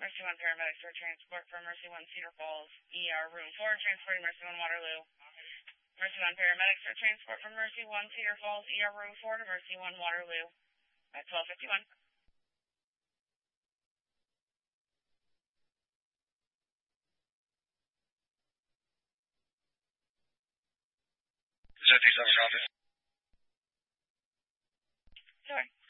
Mercy 1 paramedics for transport from Mercy 1 Cedar Falls, ER room 4, transporting Mercy 1 Waterloo. Mercy 1 paramedics for transport from Mercy 1 Cedar Falls, ER room 4 to Mercy 1 Waterloo at 12:51. Is that the office? Sorry.